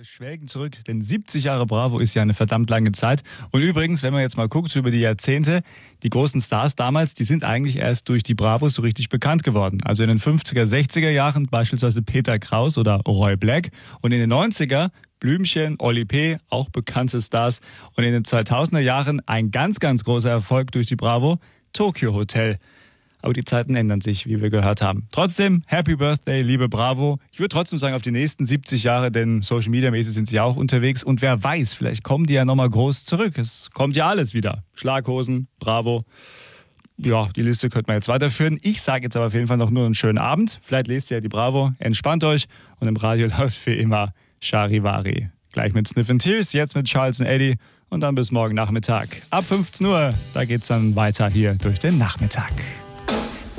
schwelgen zurück, denn 70 Jahre Bravo ist ja eine verdammt lange Zeit. Und übrigens, wenn man jetzt mal guckt, so über die Jahrzehnte, die großen Stars damals, die sind eigentlich erst durch die Bravos so richtig bekannt geworden. Also in den 50er, 60er Jahren beispielsweise Peter Kraus oder Roy Black und in den 90er Blümchen, Oli P., auch bekannte Stars. Und in den 2000er Jahren ein ganz, ganz großer Erfolg durch die Bravo, Tokyo Hotel. Aber die Zeiten ändern sich, wie wir gehört haben. Trotzdem, Happy Birthday, liebe Bravo. Ich würde trotzdem sagen, auf die nächsten 70 Jahre, denn Social Media mäßig sind sie auch unterwegs. Und wer weiß, vielleicht kommen die ja nochmal groß zurück. Es kommt ja alles wieder. Schlaghosen, Bravo. Ja, die Liste könnte man jetzt weiterführen. Ich sage jetzt aber auf jeden Fall noch nur einen schönen Abend. Vielleicht lest ihr ja die Bravo, entspannt euch. Und im Radio läuft für immer Charivari. Gleich mit Sniff & Tears, jetzt mit Charles und Eddie. Und dann bis morgen Nachmittag. Ab 15 Uhr, da geht's dann weiter hier durch den Nachmittag.